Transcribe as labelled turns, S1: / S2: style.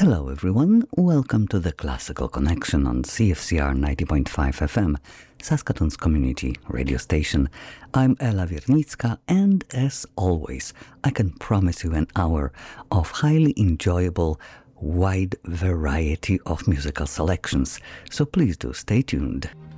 S1: Hello everyone, welcome to the Classical Connection on CFCR 90.5 FM, Saskatoon's community radio station. I'm Ella Wiernicka, and as always, I can promise you an hour of highly enjoyable, wide variety of musical selections, so please do stay tuned.